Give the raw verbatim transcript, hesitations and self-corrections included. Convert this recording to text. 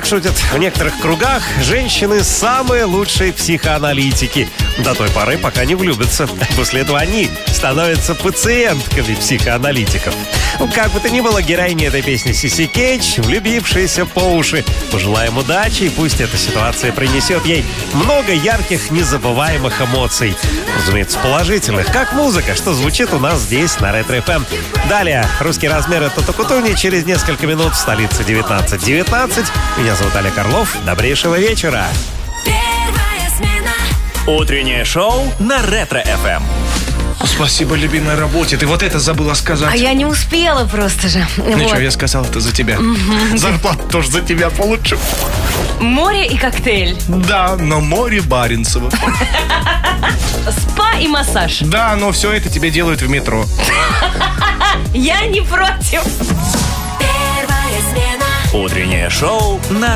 Так шутят в некоторых кругах женщины самые лучшие психоаналитики. До той поры, пока не влюбятся. После этого они становятся пациентками психоаналитиков. Ну, как бы то ни было, героиня этой песни Сиси Кейдж, влюбившаяся по уши. Пожелаем удачи, и пусть эта ситуация принесет ей много ярких, незабываемых эмоций. Разумеется, положительных, как музыка, что звучит у нас здесь, на Ретро-эф эм. Далее, русский размер — это Токутуни. Через несколько минут в столице девятнадцать девятнадцать. Меня зовут Олег Орлов. Добрейшего вечера. Утреннее шоу на Ретро-эф эм. Спасибо любимой работе. Ты вот это забыла сказать. А я не успела просто же. Ничего, Вот. я сказал это за тебя. Зарплату тоже за тебя получу. Море и коктейль. Да, но море Баренцево. Спа и массаж. Да, но все это тебе делают в метро. Я не против. Утреннее шоу на